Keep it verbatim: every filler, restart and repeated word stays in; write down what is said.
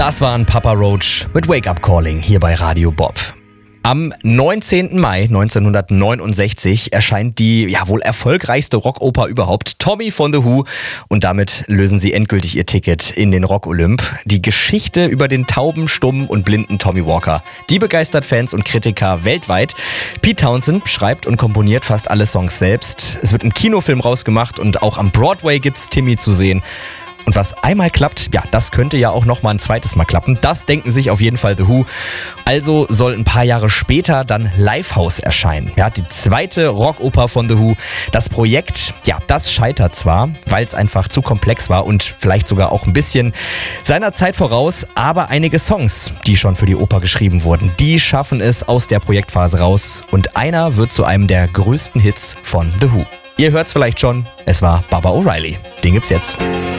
Das waren Papa Roach mit Wake Up Calling hier bei Radio Bob. Am neunzehnten Mai neunzehnhundertneunundsechzig erscheint die ja wohl erfolgreichste Rockoper überhaupt, Tommy von The Who. Und damit lösen sie endgültig ihr Ticket in den Rock-Olymp. Die Geschichte über den tauben, stummen und blinden Tommy Walker. Die begeistert Fans und Kritiker weltweit. Pete Townshend schreibt und komponiert fast alle Songs selbst. Es wird ein Kinofilm rausgemacht und auch am Broadway gibt's Timmy zu sehen. Und was einmal klappt, ja, das könnte ja auch noch mal ein zweites Mal klappen. Das denken sich auf jeden Fall The Who. Also soll ein paar Jahre später dann Lifehouse erscheinen. Ja, die zweite Rockoper von The Who. Das Projekt, ja, das scheitert zwar, weil es einfach zu komplex war und vielleicht sogar auch ein bisschen seiner Zeit voraus. Aber einige Songs, die schon für die Oper geschrieben wurden, die schaffen es aus der Projektphase raus. Und einer wird zu einem der größten Hits von The Who. Ihr hört's vielleicht schon, es war Baba O'Reilly. Den gibt's jetzt.